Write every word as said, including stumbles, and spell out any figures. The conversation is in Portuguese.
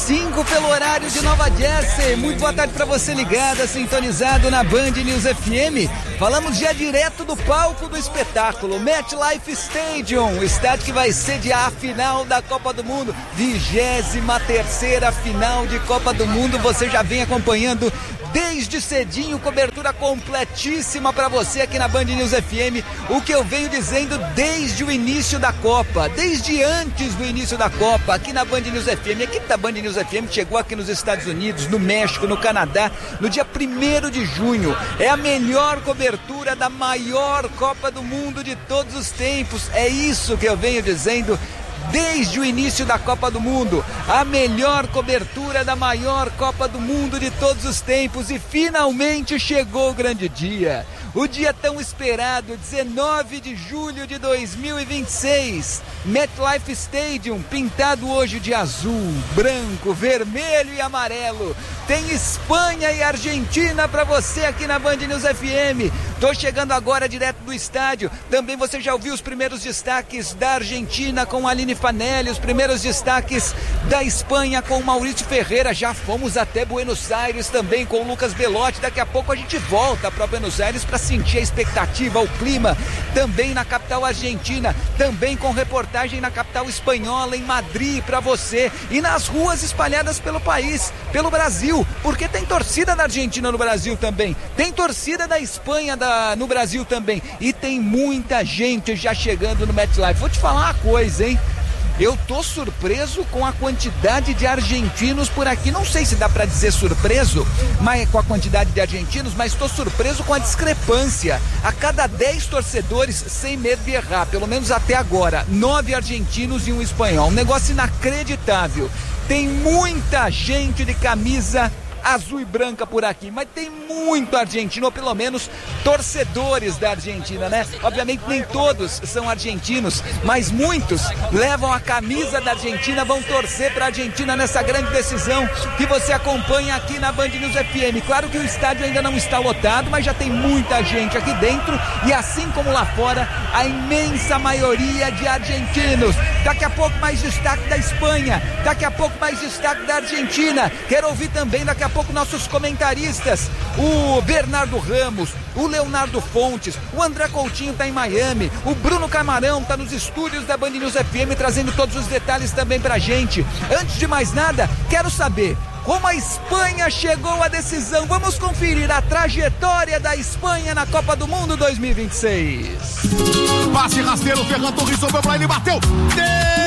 cinco pelo horário de Nova Jersey. Muito boa tarde para você ligado, sintonizado na Band News F M. Falamos já direto do palco do espetáculo, MetLife Stadium, o estádio que vai sediar a final da Copa do Mundo, vigésima terceira final de Copa do Mundo. Você já vem acompanhando desde cedinho, cobertura completíssima para você aqui na Band News F M, o que eu venho dizendo desde o início da Copa, desde antes do início da Copa, aqui na Band News F M. A equipe da Band News F M chegou aqui nos Estados Unidos, no México, no Canadá, no dia primeiro de junho. É a melhor cobertura da maior Copa do Mundo de todos os tempos. É isso que eu venho dizendo desde o início da Copa do Mundo, a melhor cobertura da maior Copa do Mundo de todos os tempos, e finalmente chegou o grande dia, o dia tão esperado, dezenove de julho de dois mil e vinte e seis, MetLife Stadium, pintado hoje de azul, branco, vermelho e amarelo. Tem Espanha e Argentina para você aqui na Band News F M. Tô chegando agora direto do estádio. Também você já ouviu os primeiros destaques da Argentina com Aline Fanelli, os primeiros destaques da Espanha com Maurício Ferreira. Já fomos até Buenos Aires também com o Lucas Belotti. Daqui a pouco a gente volta para Buenos Aires para sentir a expectativa, o clima. Também na capital argentina, também com reportagem na capital espanhola, em Madrid, para você. E nas ruas espalhadas pelo país, pelo Brasil, porque tem torcida da Argentina no Brasil também, tem torcida da Espanha da, no Brasil também, e tem muita gente já chegando no MetLife. Vou te falar uma coisa, hein? Eu tô surpreso com a quantidade de argentinos por aqui. Não sei se dá pra dizer surpreso mas, com a quantidade de argentinos, mas tô surpreso com a discrepância. A cada dez torcedores, sem medo de errar, pelo menos até agora, nove argentinos e um espanhol. Um negócio inacreditável. Tem muita gente de camisa azul e branca por aqui, mas tem muito argentino, ou pelo menos torcedores da Argentina, né? Obviamente nem todos são argentinos, mas muitos levam a camisa da Argentina, vão torcer para a Argentina nessa grande decisão que você acompanha aqui na Band News F M. Claro que o estádio ainda não está lotado, mas já tem muita gente aqui dentro, e assim como lá fora, a imensa maioria de argentinos. Daqui a pouco mais destaque da Espanha, daqui a pouco mais destaque da Argentina. Quero ouvir também daqui a pouco nossos comentaristas, o Bernardo Ramos, o Leonardo Fontes, o André Coutinho tá em Miami, o Bruno Camarão tá nos estúdios da Band News F M trazendo todos os detalhes também pra gente. Antes de mais nada, quero saber como a Espanha chegou à decisão. Vamos conferir a trajetória da Espanha na Copa do Mundo dois mil e vinte e seis. Passe rasteiro, Ferran Torres sobrou pra ele, bateu! Deu!